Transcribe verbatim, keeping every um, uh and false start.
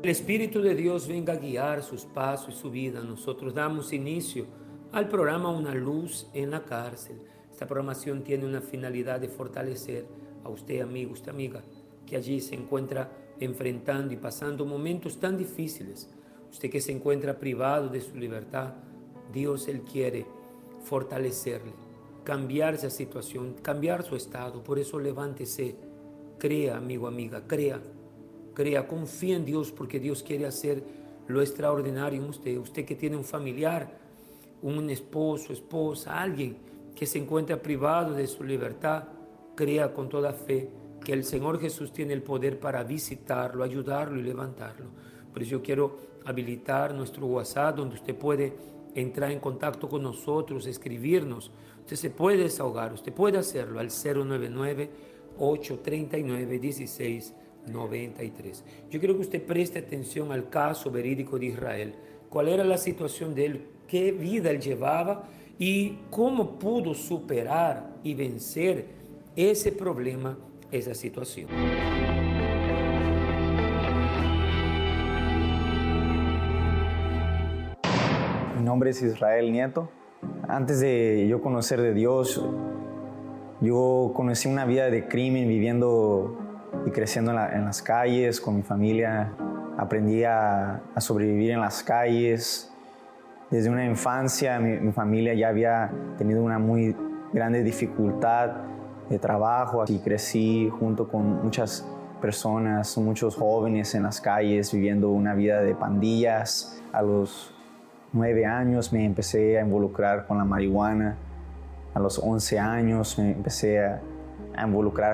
El Espíritu de Dios venga a guiar sus pasos y su vida. Nosotros damos inicio al programa Una Luz en la Cárcel. Esta programación tiene una finalidad de fortalecer a usted, amigo, usted, amiga, que allí se encuentra enfrentando y pasando momentos tan difíciles. Usted que se encuentra privado de su libertad, Dios, Él quiere fortalecerle, cambiar esa situación, cambiar su estado. Por eso levántese, crea, amigo, amiga, crea. Crea, confía en Dios, porque Dios quiere hacer lo extraordinario en usted. Usted que tiene un familiar, un esposo, esposa, alguien que se encuentra privado de su libertad, crea con toda fe que el Señor Jesús tiene el poder para visitarlo, ayudarlo y levantarlo. Por eso yo quiero habilitar nuestro WhatsApp, donde usted puede entrar en contacto con nosotros, escribirnos. Usted se puede desahogar, usted puede hacerlo al cero nueve nueve, ocho tres nueve, uno seis noventa y tres. Yo quiero que usted preste atención al caso verídico de Israel. ¿Cuál era la situación de él? ¿Qué vida él llevaba? ¿Y cómo pudo superar y vencer ese problema, esa situación? Mi nombre es Israel Nieto. Antes de yo conocer de Dios, yo conocí una vida de crimen, viviendo y creciendo en, la, en las calles con mi familia. Aprendí a, a sobrevivir en las calles. Desde una infancia mi, mi familia ya había tenido una muy grande dificultad de trabajo y crecí junto con muchas personas, muchos jóvenes en las calles viviendo una vida de pandillas. A los nueve años me empecé a involucrar con la marihuana. A los once años me empecé a, a involucrar